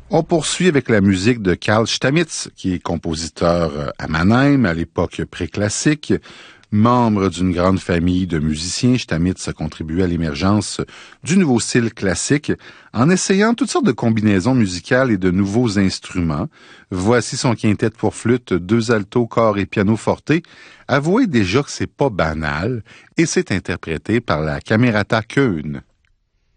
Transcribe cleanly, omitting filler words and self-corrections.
On poursuit avec la musique de Carl Stamitz, qui est compositeur à Mannheim à l'époque préclassique. Membre d'une grande famille de musiciens, Stamitz a contribué à l'émergence du nouveau style classique en essayant toutes sortes de combinaisons musicales et de nouveaux instruments. Voici son quintet pour flûte, 2 altos, cor et piano forte. Avouez déjà que c'est pas banal et c'est interprété par la Camerata Köln.